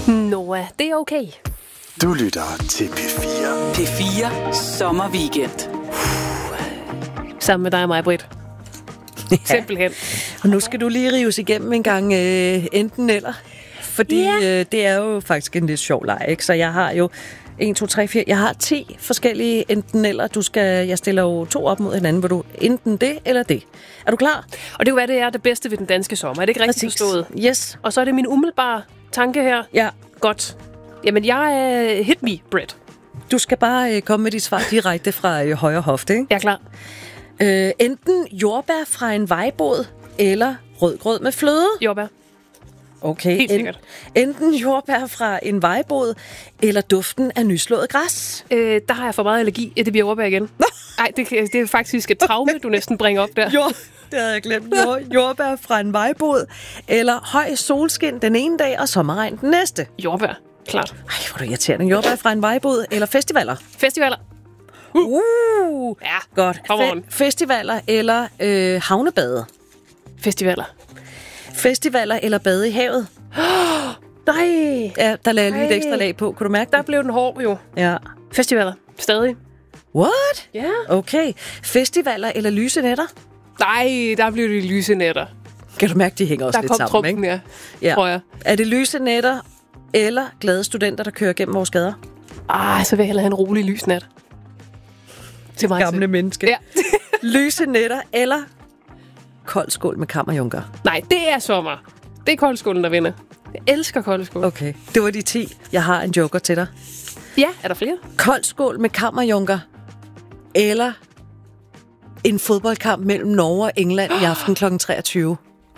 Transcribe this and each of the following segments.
Noah, det er okay. Du lytter til P4. P4 Sommerweekend. Sammen med dig og mig, Britt. Simpelthen. Og nu skal du lige rives igennem en gang enten eller. Fordi det er jo faktisk en lidt sjov leg, ikke? Så jeg har jo 1, 2, 3, 4. Jeg har 10 forskellige enten eller. Jeg stiller jo 2 op mod hinanden, hvor du enten det eller det. Er du klar? Og det er jo, hvad det er det bedste ved den danske sommer. Er det ikke rigtigt forstået? Yes. Og så er det min umiddelbare tanke her. Ja. Godt. Jamen, jeg er hit me, Britt. Du skal bare komme med dit svar direkte fra højre hofte, ikke? Jeg er klar. Enten jordbær fra en vejbod, eller rødgrød med fløde. Jordbær. Okay. Helt sikkert. Enten jordbær fra en vejbod, eller duften af nyslået græs. Der har jeg for meget allergi. Det bliver jordbær igen. Nej, det er faktisk et traume, du næsten bringer op der. Det havde jeg glemt. Jordbær fra en vejbod, eller høj solskin den ene dag, og sommerregn den næste. Jordbær, klart. Ej, hvor er du irriterende. Jordbær fra en vejbod, eller festivaler. Festivaler. Ja, godt. Festivaler eller havnebade. Festivaler. Festivaler eller bade i havet. Nej. Ja, der lagde jeg lige et ekstra lag på. Kunne du mærke det? Der blev den hård jo. Ja. Festivaler. Stadig. What? Ja. Okay. Festivaler eller lyse nætter? Nej, der blev det lyse nætter. Kan du mærke, de hænger også der lidt sammen, trumpen, ikke? Ja, tror jeg. Er det lyse nætter eller glade studenter, der kører gennem vores gader? Så vil jeg hellere have en rolig lysnat. Til mig Gamle menneske. Ja. Lyse nætter eller kold skål med kammerjunker? Nej, det er sommer. Det er koldskålen, der vinder. Jeg elsker koldskål. Okay, det var de 10. Jeg har en joker til dig. Ja, er der flere? Kold skål med kammerjunker eller en fodboldkamp mellem Norge og England i aften kl. 23.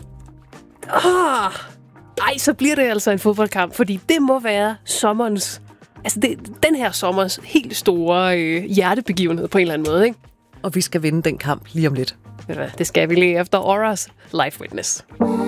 Ej, så bliver det altså en fodboldkamp, fordi det må være sommerens... Altså, den her sommers helt store hjertebegivenhed på en eller anden måde, ikke? Og vi skal vinde den kamp lige om lidt. Ved du hvad, det skal vi lige efter Auras Life Witness.